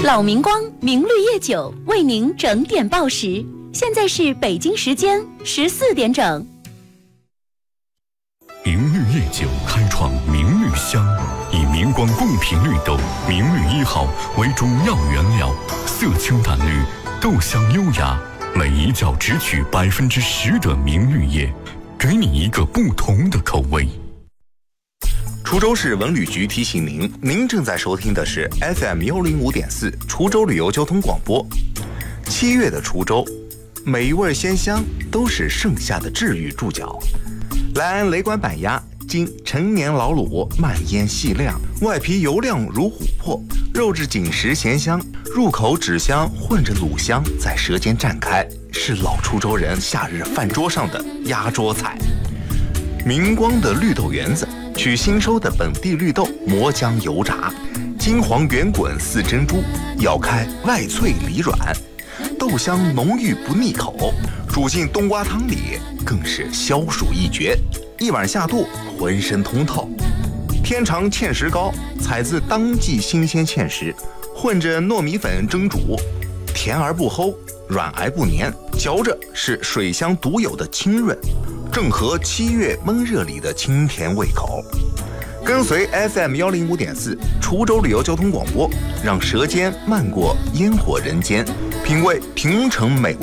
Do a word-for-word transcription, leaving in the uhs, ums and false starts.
老明光明绿叶酒为您整点报时，现在是北京时间十四点整。 明绿叶酒开创明绿香，以明光贡品绿豆明绿一号为主要原料，色清淡绿，豆香优雅，每一角只取百分之十的明绿叶，给你一个不同的口味。 滁州市文旅局提醒您，您正在收听的是 F M 幺零五点四滁州旅游交通广播。七月的滁州，美味鲜香都是盛夏的治愈注脚。来安雷管板鸭，经陈年老卤，慢腌细晾，外皮油亮如琥珀，肉质紧实咸香，入口脂香混着卤香在舌尖绽开，是老滁州人夏日饭桌上的压桌菜。明光的绿豆圆子，取新收的本地绿豆磨浆油炸，金黄圆滚似珍珠，咬开外脆里软，豆香浓郁不腻口，煮进冬瓜汤里更是消暑一绝，一碗下肚浑身通透。天长芡实糕，采自当季新鲜芡实，混着糯米粉蒸煮，甜而不齁，软而不黏，嚼着是水乡独有的清润，正合七月闷热里的清甜胃口。跟随 F M 幺零五点四滁州旅游交通广播，让舌尖漫过烟火人间，品味平城美味。